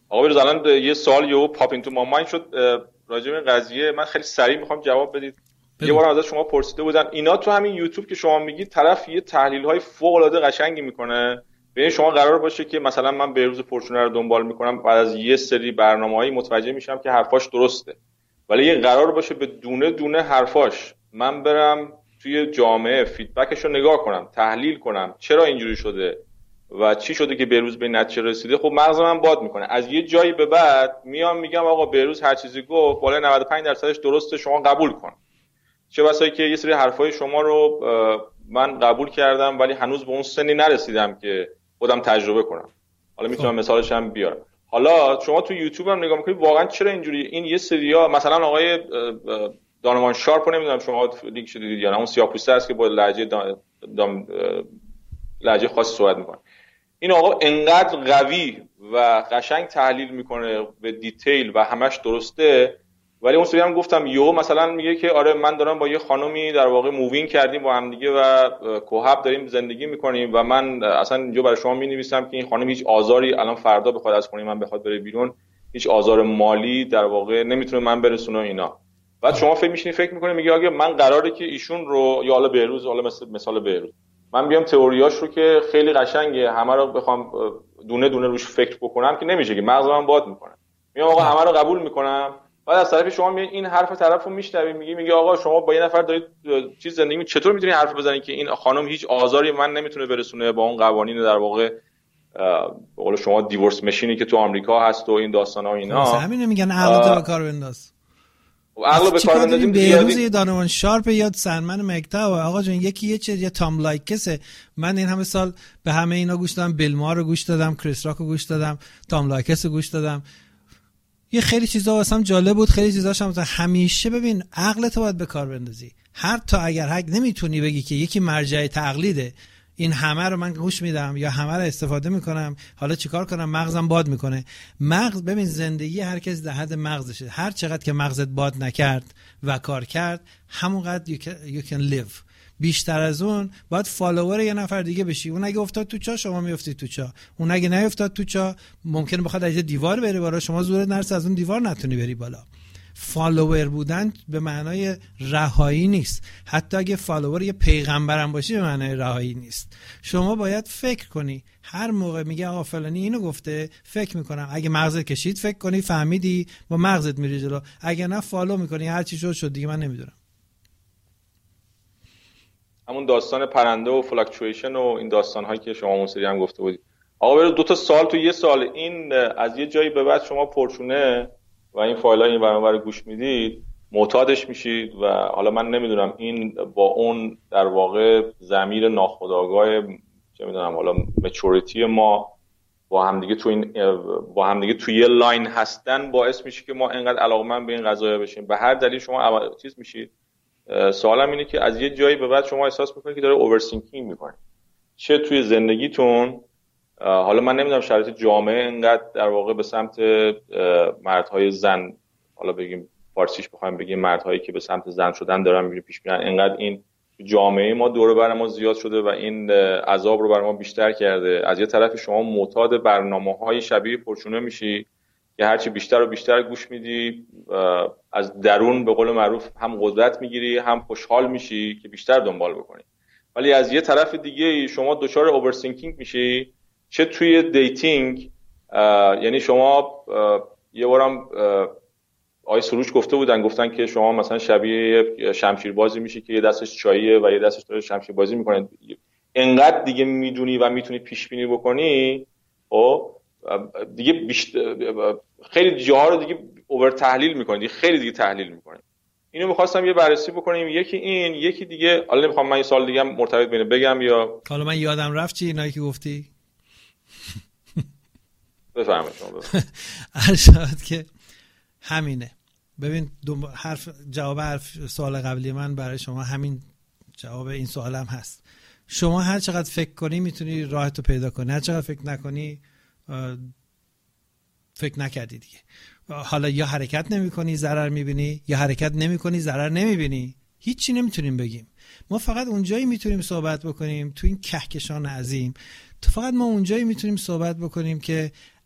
آقا بیروز الان یه سوال یهو پاپ اینتو ما مایند شد راجع به این قضیه. من خیلی سریع میخوام جواب بدید. یه بار از شما پرسیده بودم اینا تو همین یوتیوب که شما میگید طرف یه تحلیل‌های فوق‌العاده قشنگی میکنه، ببین شما قرار باشه که مثلا من بهروز پرچونه رو دنبال میکنم، بعد از یه سری برنامه‌هایی متوجه میشم که حرفاش درسته، ولی یه قرار باشه به دونه دونه حرفاش من برم توی جامعه فیدبکش رو نگاه کنم، تحلیل کنم چرا اینجوری شده و چی شده که بهروز به این نتیجه رسیده. خب مغز من باد میکنه. از یه جایی به بعد میام میگم آقا بهروز هر چیزی گفت بالای 95%ش درسته، شما قبول کن. چه بسایی که یه سری حرفای شما رو من قبول کردم ولی هنوز به اون سنی نرسیدم که خودم تجربه کنم. حالا میتونم مثالش هم بیارم. حالا شما تو یوتیوب هم نگاه میکنید واقعا چرا اینجوری. این یه سریا مثلا آقای دانوان شارپ رو نمیدونم شما لینک شده دیدید یا نه، اون سیاه‌پوسته است که با لهجه خاصی صحبت میکنه. این آقا انقدر قوی و قشنگ تحلیل میکنه به دیتیل و همش درسته، ولی اون سری هم گفتم یهو مثلا میگه که آره من دارم با یه خانومی در واقع مووینگ کردیم با هم دیگه و کوهب داریم زندگی میکنیم و من اصلا اینجا برای شما مینویسم که این خانم هیچ آزاری الان فردا بخواد از خونه من بخواد بره بیرون، هیچ آزار مالی در واقع نمیتونه من برسونه اینا. بعد شما فکر میکنید میگه آگه من قراره که ایشون رو یا حالا بهروز، حالا مثال بهروز، من بیام تئوریاش رو که خیلی قشنگه همه رو بخوام دونه دونه روش فکر بکنم که نمیشه، که مغز من باد میکنه. میگم آقا همه رو قبول میکنم، بعد از طرف شما این حرف طرفو میشنوی میگه آقا شما با یه نفر دارید چیز زندگی چطور میتونی حرف بزنی که این خانم هیچ آزاری من نمیتونه برسونه با اون قوانین در واقع به قول شما دیورس ماشینی که تو آمریکا هست و این داستانا و اینا. همین میگن عقل به کار بنداز. عقل به کار بندازیم. بهروز دانوان شارپ یا سنمن مکتا و آقا جون یکی یه چیز یا تام لایکسه. من این همه سال به همه اینا گوش دادم، بیلما رو گوش دادم، کریس راک رو گوش دادم، تام لایکس رو گوش دادم. یه خیلی چیزا واسم جالب بود، خیلی چیزاش هم همیشه ببین عقلت باید به کار بندازی. حتی اگر نمیتونی بگی که یکی مرجع تقلیده، این همه رو من گوش میدم یا همه رو استفاده میکنم، حالا چیکار کنم مغزم باد میکنه. مغز ببین زندگی هر کس در حد مغزشه. هر چقدر که مغزت باد نکرد و کار کرد همونقدر you can live. بیشتر از اون باید فالوور یه نفر دیگه بشی. اون اگه افتاد تو چاه شما میافتید تو چاه، اون اگه نیافتاد تو چاه ممکنه بخواد از دیوار بره بالا، شما زورت نرسه از اون دیوار نتونی بری بالا. فالوور بودن به معنای رهایی نیست. حتی اگه فالوور یه پیغمبرم باشی به معنای رهایی نیست. شما باید فکر کنی. هر موقع میگه آقا فلانی اینو گفته فکر میکنم، اگه مغزت کشید فکر کنی فهمیدی با مغزت میری جلو، اگه نه فالو میکنی هر چی شد دیگه. من نمیدونم. همون داستان پرنده و فلاکچویشن و این داستان هایی که شما اون سری هم گفته بودید. آقا برو دو تا سوال تو یه سال. این از یه جایی به بعد شما پرچونه و این فایل های این برنامه رو گوش میدید معتادش میشید و حالا من نمیدونم این با اون در واقع ضمیر ناخودآگاه چه میدونم حالا مچوریتی ما با همدیگه توی یه لاین هستن باعث میشه که ما اینقدر علاقمند به این قضايا بشیم. به هر دلیل شما چیز میشید. سوالم اینه که از یه جایی به بعد شما احساس میکنید که داره اوورسینکینگ میکنید، چه توی زندگیتون، حالا من نمیدونم شرایط جامعه اینقدر در واقع به سمت مردهای زن، حالا بگیم فارسیش بخوایم بگیم مردهایی که به سمت زن شدن دارن میره پیش میرن، اینقدر این جامعه ما دور و بر ما زیاد شده و این عذاب رو بر ما بیشتر کرده. از یه طرف شما معتاد برنامه‌های شبیه پرچونه میشی که هرچی بیشتر و بیشتر گوش میدی از درون به قول معروف هم قدرت میگیری هم خوشحال میشی که بیشتر دنبال بکنی. ولی از یه طرف دیگه شما دچار اوورسینکینگ میشی، چه توی دیتینگ، یعنی شما یه بارم آقای سروش گفتن که شما مثلا شبیه شمشیر بازی میشی که یه دستش چاییه و یه دستش داره شمشیر بازی میکنه. انقدر دیگه میدونی و میتونی پیش بینی بکنی و دیگه خیلی جاها رو دیگه اوور تحلیل میکنی، خیلی دیگه تحلیل میکنی. اینو میخواستم یه بررسی بکنیم. یکی دیگه حالا نمیخوام من یه سال دیگه هم مرتبط بینه بگم یا حالا من یادم رفت چی اینایی که گفتی. بفرمایید شما. ارشاد که همینه. ببین جواب سوال قبلی من برای شما همین جواب این سوالم هست. شما هر چقدر فکر کنی میتونی راحتو پیدا کنی، هر چقدر فکر نکنی فکر نکردی دیگه. حالا یا حرکت نمی کنی ضرر میبینی یا حرکت نمی کنی ضرر نمیبینی. هیچی نمیتونیم بگیم. ما فقط اونجایی میتونیم صحبت بکنیم تو این کهکشان عظیم. فقط ما اونجایی میتونیم صحبت بکنیم که